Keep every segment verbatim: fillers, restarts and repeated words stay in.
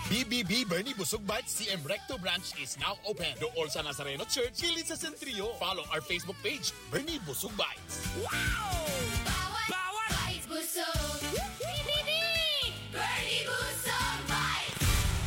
B B B Bernie Busog Bites C M Recto branch is now open. Dool sa Nazareno Church, kilid sa Centrio. Follow our Facebook page, Bernie Busog Bites. Wow! Bawat! Bawat! Bites Busog! B B B! Bernie Busog Bites!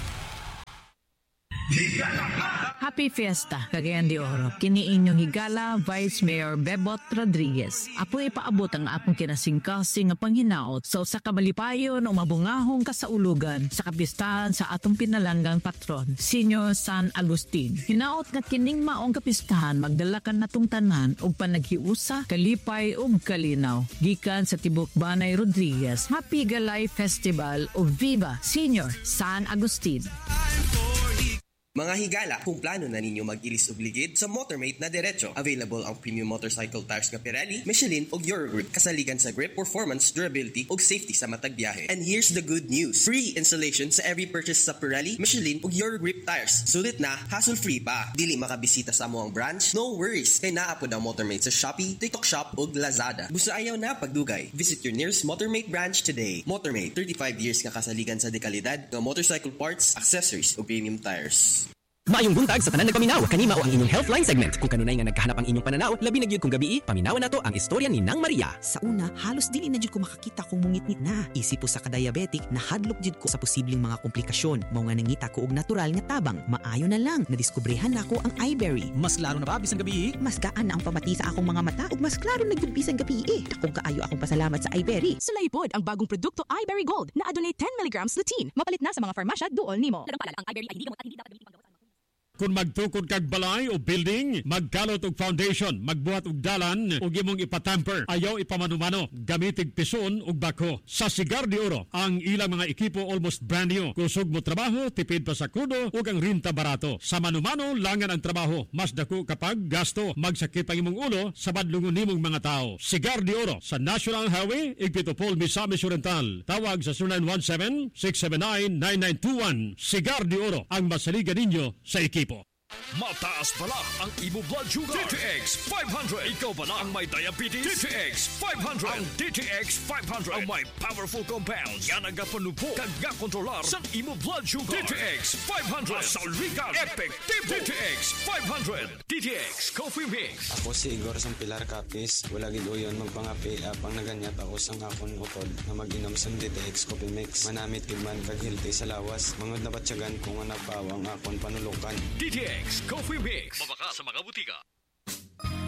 Happy Fiesta, Cagayan de Oro. Kini inyong higala, Vice Mayor Bebot Rodriguez. Apo ipaabot ang akong kinasingkasing nga panghinaot sa usa ka malipayon o mabungahong kasaulugan sa kapistahan sa atong pinalanggang patron, Senior San Agustin. Hinaot nga kining maong kapistahan magdalakan natong tanan og panaghiusa, kalipay ug kalinaw. Gikan sa Tibok Banay Rodriguez, Happy Galay Festival o Viva Senior San Agustin. Mga higala, kung plano na ninyo mag-ilis obligid sa Motormate na diretso, available ang premium motorcycle tires nga Pirelli, Michelin ug Eurogrip kasaligan sa grip, performance, durability ug safety sa matag biyahe. And here's the good news. Free installation sa every purchase sa Pirelli, Michelin ug Eurogrip tires. Sulit na, hassle-free pa. Dili makabisita sa amuang branch? No worries. Kay naa pod ang Motormate sa Shopee, TikTok Shop ug Lazada. Busa ayaw na pagdugay. Visit your nearest Motormate branch today. Motormate, thirty-five years nga kasaligan sa dekalidad nga motorcycle parts, accessories ug premium tires. Maayong buntag sa tanan nagpaminaw, kanima o ang inyong Healthline segment. Kung kanunay nga nagkahanap ang inyong pananaw, labi na gyud kung gabi, paminawan nato ang istorya ni Nang Maria. Sa una, halos dili na jud ko makakita kung mungit-ngit na. Isip po sa ka-diabetic, nahadlok jud ko sa posibleng mga komplikasyon. Mao nga nangita ko og natural nga tabang. Maayo na lang, nadiskubrehan na ko ang iBerry. Mas klaro na ba bisang gabi? Mas gaan na ang pamati sa akong mga mata ug mas klaro na gyud bisang gabi. Dakong kaayo akong pasalamat sa iBerry. Sulaipod ang bagong produkto iBerry Gold na adunay ten milligrams lutein. Mapalit na sa mga farmasya duol nimo. Dagang paalala, ang iBerry ay hindi gamot at hindi dapat gamitin panggamot sa mga Kung magtukod kag balay o building, magkalot og foundation, magbuhat og dalan ug imong ipatamper, ayaw ipamanumano, gamitig pison ug bako. Sa Cigar de Oro, ang ilang mga ekipo almost brand new. Kusog mo trabaho, tipid pa sa kudo ug ang renta barato. Sa manumano langan ang trabaho, mas dako kapag gasto. Magsakit ang imong ulo sa badlungon nimong mga tao. Cigar de Oro sa National Highway, Igpitopol, Misamis Oriental. Tawag sa zero nine one seven, six seven nine, nine nine two one. Cigar de Oro, ang masaligan ninyo sa ekipo. Mataas pala ang imo blood sugar. D T X five hundred. Ikaw pala ang may diabetes. D T X five hundred. Ang D T X five hundred ang may powerful compounds. Yan ang gapanupo kag gakontrolar sa imo blood sugar. D T X five hundred. Masaligan. Epektibo. D T X five hundred. D T X Coffee Mix. Ako si Igor sang Pilar Capis. Wala gid uyon magpangapi apang naganyat ako sang akon utod na mag-inom sang D T X Coffee Mix. Manamit gid man kag healthy sa lawas. Mangod na batyagan kung nga nagpawang akon panulukan. D T X Coffee Mix. Mabaka sa mga butika.